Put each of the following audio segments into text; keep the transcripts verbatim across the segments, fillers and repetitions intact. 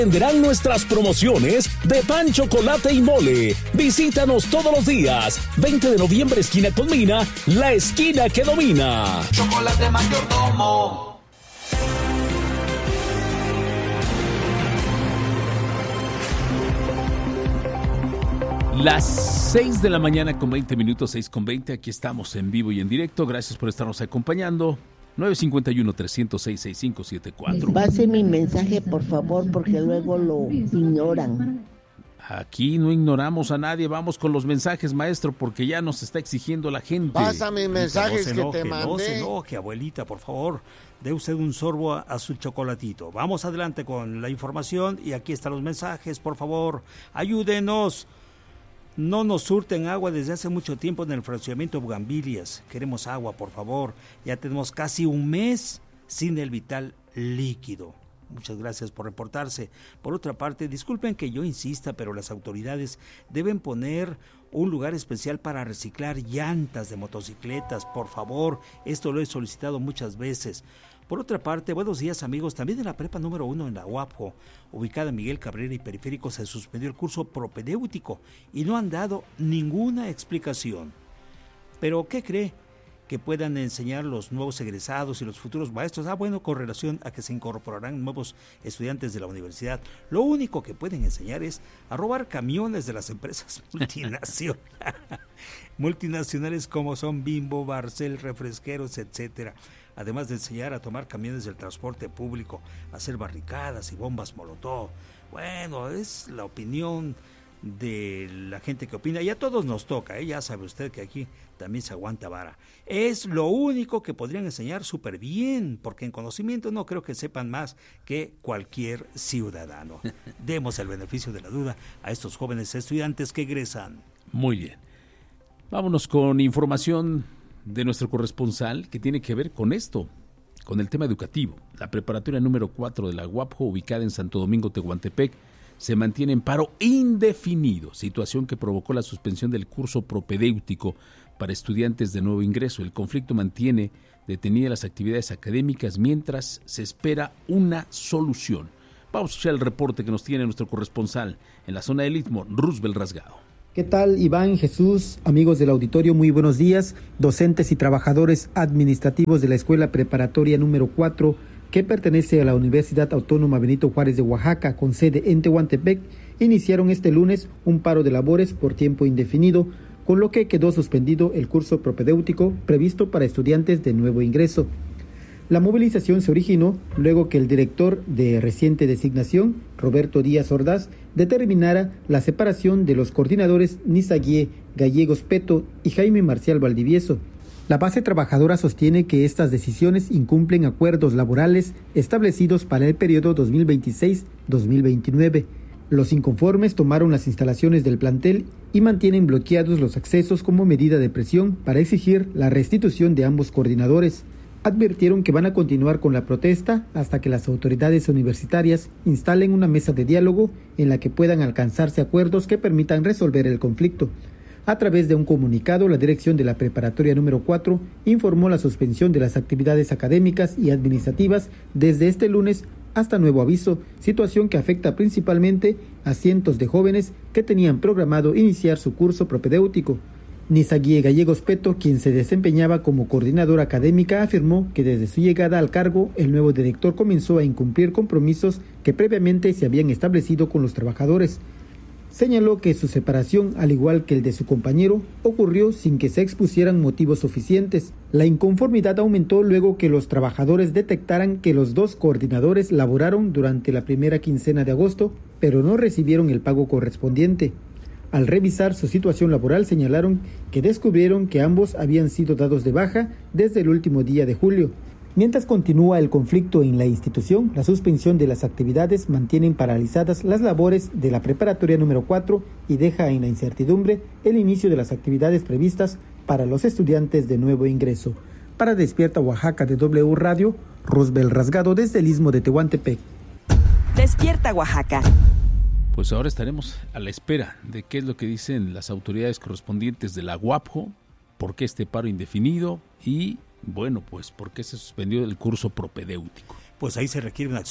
Tendrán nuestras promociones de pan, chocolate y mole. Visítanos todos los días. veinte de noviembre, esquina con Mina, la esquina que domina. Chocolate Mayordomo. Las seis de la mañana con veinte minutos, seis con veinte. Aquí estamos en vivo y en directo. Gracias por estarnos acompañando. nueve cinco uno, tres cero seis, seis cinco siete cuatro. Pase mi mensaje, por favor, porque luego lo ignoran. Aquí no ignoramos a nadie. Vamos con los mensajes, maestro, porque ya nos está exigiendo la gente. Pasa mis mensajes no que enoje, te mandé. No se enoje, abuelita, por favor. Dé usted un sorbo a, a su chocolatito. Vamos adelante con la información y aquí están los mensajes, por favor. Ayúdenos. No nos surten agua desde hace mucho tiempo en el fraccionamiento Bugambilias. Queremos agua, por favor. Ya tenemos casi un mes sin el vital líquido. Muchas gracias por reportarse. Por otra parte, disculpen que yo insista, pero las autoridades deben poner un lugar especial para reciclar llantas de motocicletas. Por favor, esto lo he solicitado muchas veces. Por otra parte, buenos días amigos, también en la prepa número uno en la U A P J O, ubicada en Miguel Cabrera y Periférico, se suspendió el curso propedéutico y no han dado ninguna explicación. ¿Pero qué cree? Que puedan enseñar los nuevos egresados y los futuros maestros. Ah, bueno, con relación a que se incorporarán nuevos estudiantes de la universidad. Lo único que pueden enseñar es a robar camiones de las empresas multinacionales. multinacionales como son Bimbo, Barcel, refresqueros, etcétera. Además de enseñar a tomar camiones del transporte público, a hacer barricadas y bombas molotov. Bueno, es la opinión de la gente que opina, y a todos nos toca, ¿eh? Ya sabe usted que aquí también se aguanta vara. Es lo único que podrían enseñar súper bien, porque en conocimiento no creo que sepan más que cualquier ciudadano. Demos el beneficio de la duda a estos jóvenes estudiantes que egresan. Muy bien. Vámonos con información de nuestro corresponsal que tiene que ver con esto, con el tema educativo. La preparatoria número cuatro de la U A P J O, ubicada en Santo Domingo, Tehuantepec, se mantiene en paro indefinido, situación que provocó la suspensión del curso propedéutico para estudiantes de nuevo ingreso. El conflicto mantiene detenidas las actividades académicas mientras se espera una solución. Vamos a escuchar el reporte que nos tiene nuestro corresponsal en la zona del Istmo, Roosevelt Rasgado. ¿Qué tal, Iván, Jesús, amigos del auditorio? Muy buenos días. Docentes y trabajadores administrativos de la Escuela Preparatoria número cuatro, que pertenece a la Universidad Autónoma Benito Juárez de Oaxaca, con sede en Tehuantepec, iniciaron este lunes un paro de labores por tiempo indefinido, con lo que quedó suspendido el curso propedéutico previsto para estudiantes de nuevo ingreso. La movilización se originó luego que el director de reciente designación, Roberto Díaz Ordaz, determinara la separación de los coordinadores Nisaguie Gallegos Peto y Jaime Marcial Valdivieso. La base trabajadora sostiene que estas decisiones incumplen acuerdos laborales establecidos para el periodo dos mil veintiséis a dos mil veintinueve. Los inconformes tomaron las instalaciones del plantel y mantienen bloqueados los accesos como medida de presión para exigir la restitución de ambos coordinadores. Advirtieron que van a continuar con la protesta hasta que las autoridades universitarias instalen una mesa de diálogo en la que puedan alcanzarse acuerdos que permitan resolver el conflicto. A través de un comunicado, la dirección de la preparatoria número cuatro informó la suspensión de las actividades académicas y administrativas desde este lunes hasta nuevo aviso, situación que afecta principalmente a cientos de jóvenes que tenían programado iniciar su curso propedéutico. Nisaguie Gallegos Peto, quien se desempeñaba como coordinadora académica, afirmó que desde su llegada al cargo, el nuevo director comenzó a incumplir compromisos que previamente se habían establecido con los trabajadores. Señaló que su separación, al igual que el de su compañero, ocurrió sin que se expusieran motivos suficientes. La inconformidad aumentó luego que los trabajadores detectaran que los dos coordinadores laboraron durante la primera quincena de agosto, pero no recibieron el pago correspondiente. Al revisar su situación laboral, señalaron que descubrieron que ambos habían sido dados de baja desde el último día de julio. Mientras continúa el conflicto en la institución, la suspensión de las actividades mantienen paralizadas las labores de la preparatoria número cuatro y deja en la incertidumbre el inicio de las actividades previstas para los estudiantes de nuevo ingreso. Para Despierta Oaxaca de W Radio, Roosevelt Rasgado desde el Istmo de Tehuantepec. Despierta Oaxaca. Pues ahora estaremos a la espera de qué es lo que dicen las autoridades correspondientes de la U A P J O, por qué este paro indefinido y, bueno, pues por qué se suspendió el curso propedéutico. Pues ahí se requiere una acción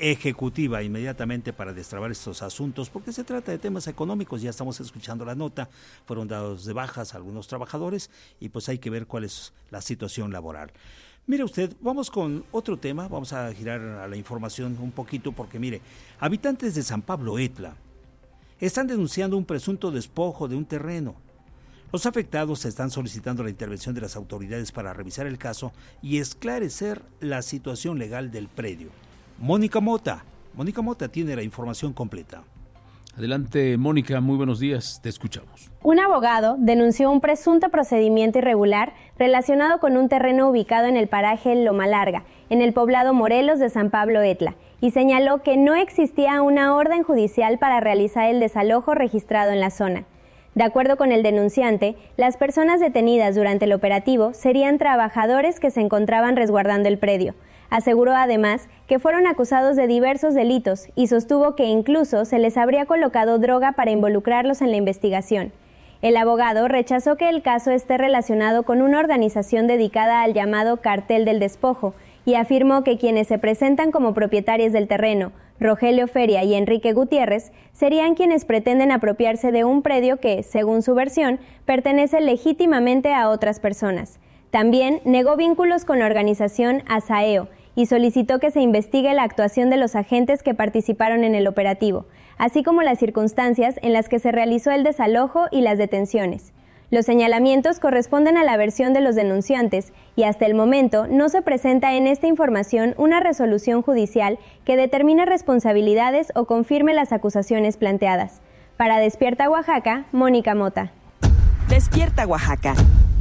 ejecutiva inmediatamente para destrabar estos asuntos, porque se trata de temas económicos. Ya estamos escuchando la nota, fueron dados de bajas a algunos trabajadores y pues hay que ver cuál es la situación laboral. Mire usted, vamos con otro tema, vamos a girar a la información un poquito, porque mire, habitantes de San Pablo Etla están denunciando un presunto despojo de un terreno. Los afectados están solicitando la intervención de las autoridades para revisar el caso y esclarecer la situación legal del predio. Mónica Mota, Mónica Mota tiene la información completa. Adelante, Mónica, muy buenos días, te escuchamos. Un abogado denunció un presunto procedimiento irregular relacionado con un terreno ubicado en el paraje Loma Larga, en el poblado Morelos de San Pablo Etla, y señaló que no existía una orden judicial para realizar el desalojo registrado en la zona. De acuerdo con el denunciante, las personas detenidas durante el operativo serían trabajadores que se encontraban resguardando el predio. Aseguró además que fueron acusados de diversos delitos y sostuvo que incluso se les habría colocado droga para involucrarlos en la investigación. El abogado rechazó que el caso esté relacionado con una organización dedicada al llamado cartel del despojo y afirmó que quienes se presentan como propietarios del terreno, Rogelio Feria y Enrique Gutiérrez, serían quienes pretenden apropiarse de un predio que, según su versión, pertenece legítimamente a otras personas. También negó vínculos con la organización Asaeo y solicitó que se investigue la actuación de los agentes que participaron en el operativo, así como las circunstancias en las que se realizó el desalojo y las detenciones. Los señalamientos corresponden a la versión de los denunciantes y hasta el momento no se presenta en esta información una resolución judicial que determine responsabilidades o confirme las acusaciones planteadas. Para Despierta Oaxaca, Mónica Mota. Despierta Oaxaca.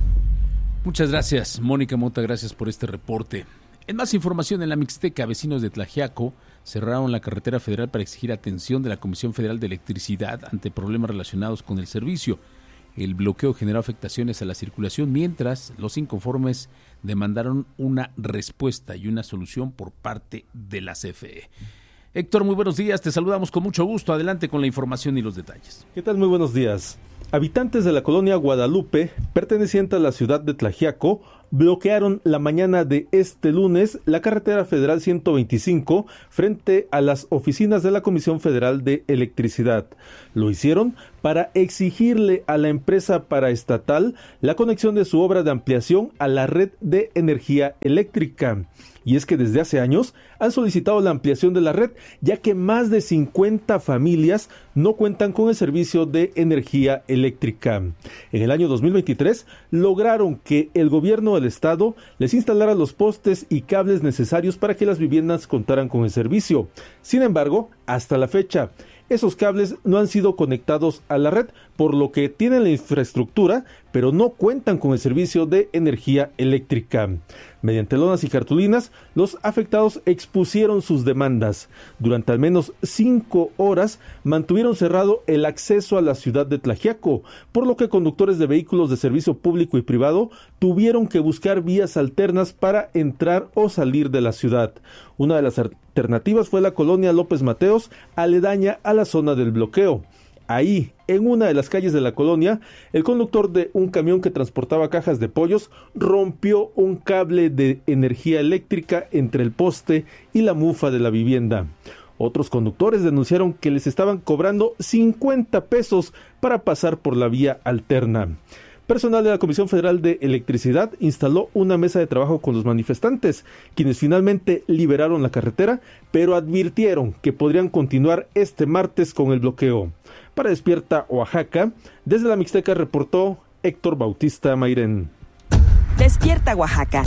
Muchas gracias, Mónica Mota, gracias por este reporte. En más información, en la Mixteca, vecinos de Tlaxiaco cerraron la carretera federal para exigir atención de la Comisión Federal de Electricidad ante problemas relacionados con el servicio. El bloqueo generó afectaciones a la circulación, mientras los inconformes demandaron una respuesta y una solución por parte de la C F E. Héctor, muy buenos días, te saludamos con mucho gusto. Adelante con la información y los detalles. ¿Qué tal? Muy buenos días. Habitantes de la colonia Guadalupe, perteneciente a la ciudad de Tlaxiaco, bloquearon la mañana de este lunes la carretera federal ciento veinticinco frente a las oficinas de la Comisión Federal de Electricidad. Lo hicieron para exigirle a la empresa paraestatal la conexión de su obra de ampliación a la red de energía eléctrica. Y es que desde hace años han solicitado la ampliación de la red, ya que más de cincuenta familias no cuentan con el servicio de energía eléctrica. En el año dos mil veintitrés lograron que el gobierno del estado les instalara los postes y cables necesarios para que las viviendas contaran con el servicio. Sin embargo, hasta la fecha, esos cables no han sido conectados a la red, por lo que tienen la infraestructura, pero no cuentan con el servicio de energía eléctrica. Mediante lonas y cartulinas, los afectados expusieron sus demandas. Durante al menos cinco horas mantuvieron cerrado el acceso a la ciudad de Tlaxiaco, por lo que conductores de vehículos de servicio público y privado tuvieron que buscar vías alternas para entrar o salir de la ciudad. Una de las alternativas fue la colonia López Mateos, aledaña a la zona del bloqueo. Ahí, en una de las calles de la colonia, el conductor de un camión que transportaba cajas de pollos rompió un cable de energía eléctrica entre el poste y la mufa de la vivienda. Otros conductores denunciaron que les estaban cobrando cincuenta pesos para pasar por la vía alterna. Personal de la Comisión Federal de Electricidad instaló una mesa de trabajo con los manifestantes, quienes finalmente liberaron la carretera, pero advirtieron que podrían continuar este martes con el bloqueo. Para Despierta Oaxaca, desde la Mixteca reportó Héctor Bautista Mairén. Despierta Oaxaca.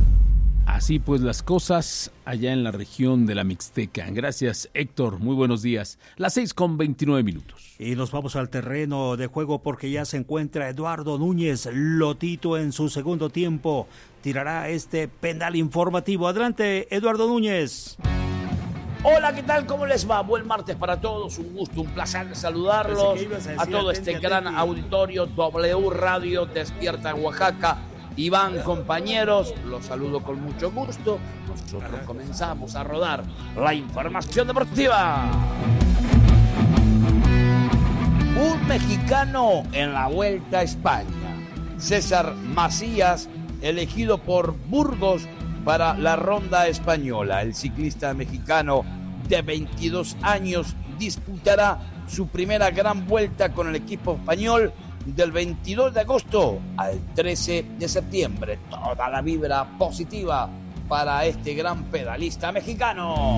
Así pues las cosas allá en la región de la Mixteca. Gracias, Héctor. Muy buenos días. Las seis con veintinueve minutos. Y nos vamos al terreno de juego porque ya se encuentra Eduardo Núñez Lotito en su segundo tiempo. Tirará este penal informativo. Adelante, Eduardo Núñez. Hola, ¿qué tal? ¿Cómo les va? Buen martes para todos, un gusto, un placer saludarlos a, a todo este gran auditorio W Radio Despierta Oaxaca. Iván, compañeros, los saludo con mucho gusto. Nosotros comenzamos a rodar la información deportiva. Un mexicano en la Vuelta a España. César Macías, elegido por Burgos para la ronda española. El ciclista mexicano de veintidós años, disputará su primera gran vuelta con el equipo español del veintidós de agosto al trece de septiembre. Toda la vibra positiva para este gran pedalista mexicano.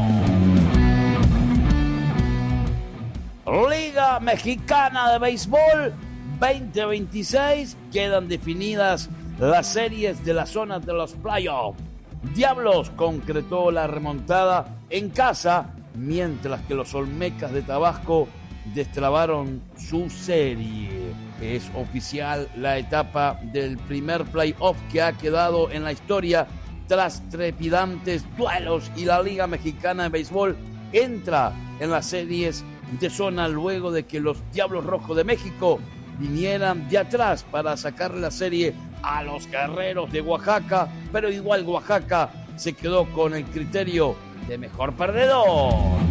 Liga Mexicana de Béisbol veinte veintiséis, quedan definidas las series de las zonas de los playoffs. Diablos concretó la remontada en casa, mientras que los Olmecas de Tabasco destrabaron su serie. Es oficial la etapa del primer playoff que ha quedado en la historia tras trepidantes duelos, y la Liga Mexicana de Béisbol entra en las series de zona luego de que los Diablos Rojos de México vinieran de atrás para sacar la serie a los Guerreros de Oaxaca, pero igual Oaxaca se quedó con el criterio de mejor perdedor.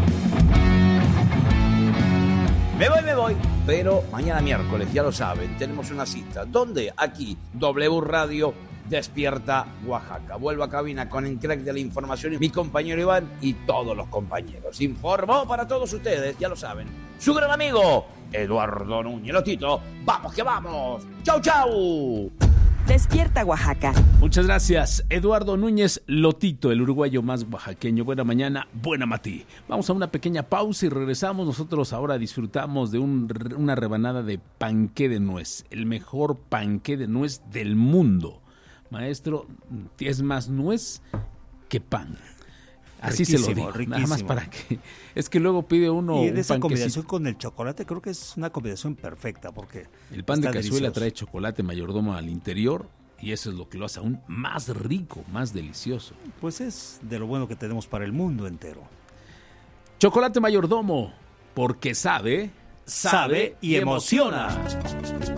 Me voy, me voy, pero mañana miércoles, ya lo saben, tenemos una cita. ¿Dónde? Aquí, W Radio Despierta Oaxaca. Vuelvo a cabina con el crack de la información, mi compañero Iván y todos los compañeros. Informó para todos ustedes, ya lo saben, su gran amigo Eduardo Núñez. Lotito, vamos que vamos. ¡Chau, chau! Despierta Oaxaca. Muchas gracias, Eduardo Núñez Lotito, el uruguayo más oaxaqueño. Buena mañana, buena matí. Vamos a una pequeña pausa y regresamos. Nosotros ahora disfrutamos de un, una rebanada de panqué de nuez, el mejor panqué de nuez del mundo. Maestro, es más nuez que pan. Así riquísimo, se lo digo, riquísimo. Nada más para que... Es que luego pide uno y un esa panquecito. Combinación con el chocolate creo que es una combinación perfecta, porque el pan de cazuela delicioso. Trae chocolate mayordomo al interior y eso es lo que lo hace aún más rico, más delicioso. Pues es de lo bueno que tenemos para el mundo entero. Chocolate mayordomo, porque sabe, sabe y emociona.